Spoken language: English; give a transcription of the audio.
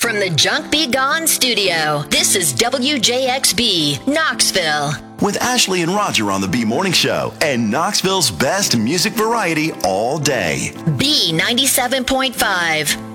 From the Junk Be Gone studio, this is WJXB, Knoxville. With Ashley and Roger on the B Morning Show and Knoxville's best music variety all day. B97.5.